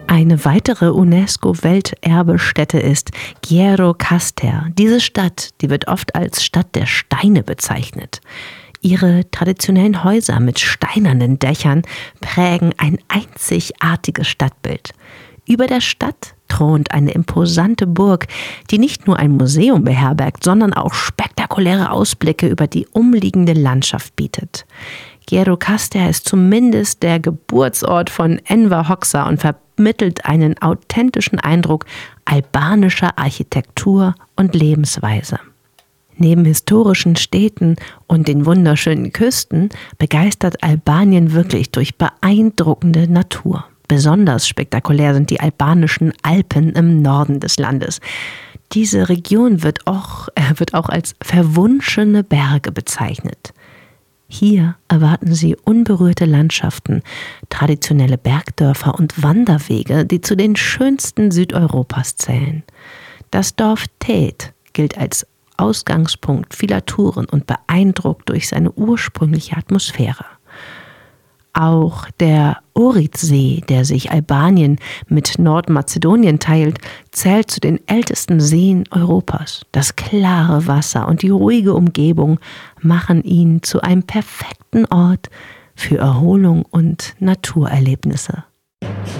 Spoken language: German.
Eine weitere UNESCO-Welterbestätte ist Gjero-Kaster. Diese Stadt, die wird oft als Stadt der Steine bezeichnet. Ihre traditionellen Häuser mit steinernen Dächern prägen ein einzigartiges Stadtbild. Über der Stadt thront eine imposante Burg, die nicht nur ein Museum beherbergt, sondern auch spektakuläre Ausblicke über die umliegende Landschaft bietet. Gjero-Kaster ist zumindest der Geburtsort von Enver Hoxha und vermittelt einen authentischen Eindruck albanischer Architektur und Lebensweise. Neben historischen Städten und den wunderschönen Küsten begeistert Albanien wirklich durch beeindruckende Natur. Besonders spektakulär sind die albanischen Alpen im Norden des Landes. Diese Region wird auch als verwunschene Berge bezeichnet. Hier erwarten Sie unberührte Landschaften, traditionelle Bergdörfer und Wanderwege, die zu den schönsten Südeuropas zählen. Das Dorf Teet gilt als Ausgangspunkt vieler Touren und beeindruckt durch seine ursprüngliche Atmosphäre. Auch der Ohridsee, der sich Albanien mit Nordmazedonien teilt, zählt zu den ältesten Seen Europas. Das klare Wasser und die ruhige Umgebung machen ihn zu einem perfekten Ort für Erholung und Naturerlebnisse.